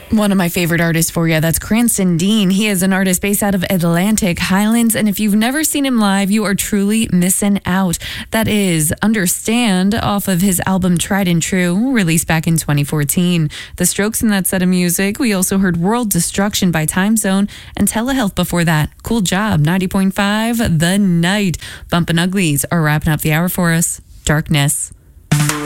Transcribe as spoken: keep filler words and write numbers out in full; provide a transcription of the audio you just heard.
One of my favorite artists for you, that's Cranston Dean. He is an artist based out of Atlantic Highlands, and if you've never seen him live, you are truly missing out. That is Understand off of his album Tried and True, released back in twenty fourteen. The Strokes in that set of music. We also heard World Destruction by Time Zone and Telehealth before that. Cool Job, ninety point five The Night. Bumpin' Uglies are wrapping up the hour for us. Darkness.